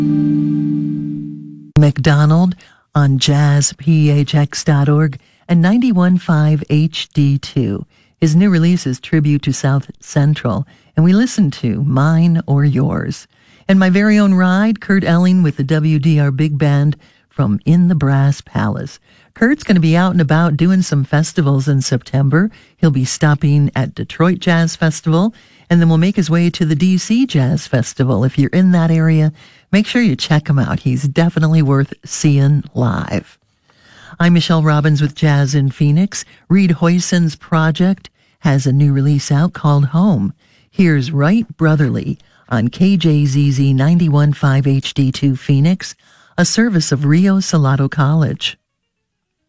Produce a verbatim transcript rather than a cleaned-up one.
McDonald on jazz p h x dot org and ninety-one point five H D two. His new release is Tribute to South Central, and we listen to Mine or Yours. And my very own ride, Kurt Elling with the W D R Big Band from In the Brass Palace. Kurt's going to be out and about doing some festivals in September. He'll be stopping at Detroit Jazz Festival, and then we'll make his way to the D C Jazz Festival. If you're in that area, make sure you check him out. He's definitely worth seeing live. I'm Michelle Robbins with Jazz in Phoenix. Reed Hoyson's project has a new release out called Home. Here's Right Brotherly on K J Z Z ninety-one point five H D two Phoenix, a service of Rio Salado College.